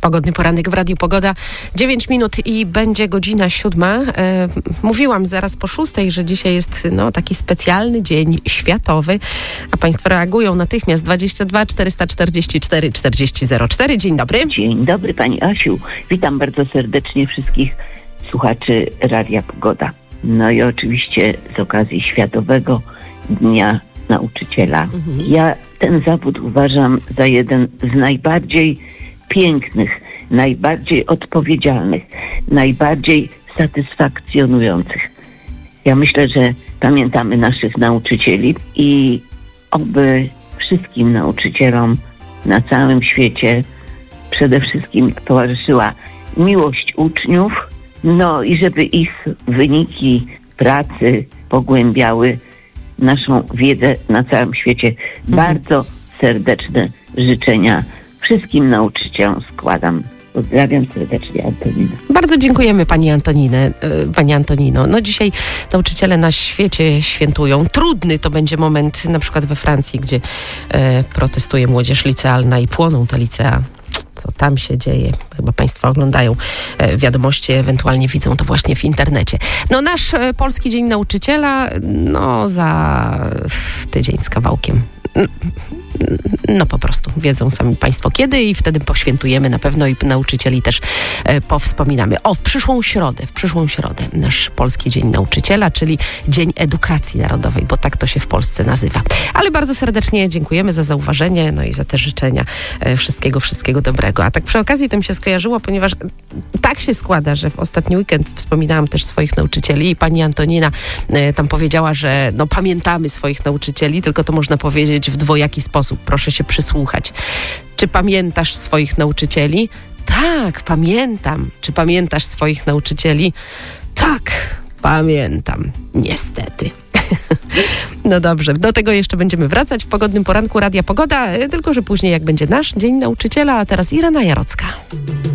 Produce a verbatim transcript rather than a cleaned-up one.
Pogodny poranek w Radiu Pogoda. dziewięć minut i będzie godzina siódma. E, mówiłam zaraz po szóstej, że dzisiaj jest no, taki specjalny dzień światowy, a Państwo reagują natychmiast. dwadzieścia dwa czterysta czterdzieści cztery czterdzieści zero cztery. Dzień dobry. Dzień dobry Pani Asiu. Witam bardzo serdecznie wszystkich słuchaczy Radia Pogoda. No i oczywiście z okazji Światowego Dnia Nauczyciela. Mhm. Ja ten zawód uważam za jeden z najbardziej pięknych, najbardziej odpowiedzialnych, najbardziej satysfakcjonujących. Ja myślę, że pamiętamy naszych nauczycieli i oby wszystkim nauczycielom na całym świecie przede wszystkim towarzyszyła miłość uczniów, no i żeby ich wyniki pracy pogłębiały naszą wiedzę na całym świecie. Mhm. Bardzo serdeczne życzenia wszystkim nauczycielom składam. Pozdrawiam serdecznie, Antonina. Bardzo dziękujemy Pani Antoninę, Pani Antonino. No dzisiaj nauczyciele na świecie świętują. Trudny to będzie moment na przykład we Francji, gdzie e, protestuje młodzież licealna i płoną te licea. Co tam się dzieje? Chyba Państwo oglądają e, wiadomości, ewentualnie widzą to właśnie w internecie. No nasz e, Polski Dzień Nauczyciela, no za tydzień z kawałkiem. No po prostu wiedzą sami Państwo kiedy i wtedy poświętujemy na pewno i nauczycieli też e, powspominamy. O, w przyszłą środę, w przyszłą środę nasz Polski Dzień Nauczyciela, czyli Dzień Edukacji Narodowej, bo tak to się w Polsce nazywa. Ale bardzo serdecznie dziękujemy za zauważenie, no i za te życzenia. E, wszystkiego, wszystkiego dobrego. A tak przy okazji to mi się skojarzyło, ponieważ tak się składa, że w ostatni weekend wspominałam też swoich nauczycieli i pani Antonina e, tam powiedziała, że no pamiętamy swoich nauczycieli, tylko to można powiedzieć w dwojaki sposób. Proszę się przysłuchać. Czy pamiętasz swoich nauczycieli? Tak, pamiętam. Czy pamiętasz swoich nauczycieli? Tak, pamiętam. Niestety. No dobrze, do tego jeszcze będziemy wracać w Pogodnym Poranku Radia Pogoda, tylko że później jak będzie nasz Dzień Nauczyciela, a teraz Irena Jarocka.